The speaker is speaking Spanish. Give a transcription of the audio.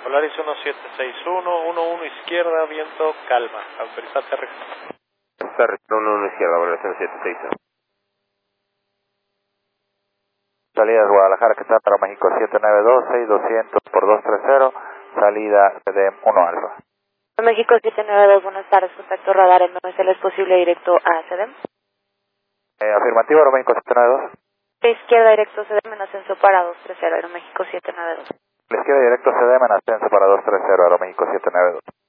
Polaris 1761, 11 izquierda, viento, calma. Autoriza aterrizaje. Aterriza 11 izquierda, Polaris 1761. Salida de Guadalajara, que está para México 792, 6200 por 230, salida CDM 1 Alfa. México 792, buenas tardes, contacto radar, ¿no es posible directo a CDM? Afirmativo, Aeroméxico 792. Izquierda directo CDM en ascenso para 230, Aeroméxico 792. La izquierda directo CDM en ascenso para 230, Aeroméxico 792.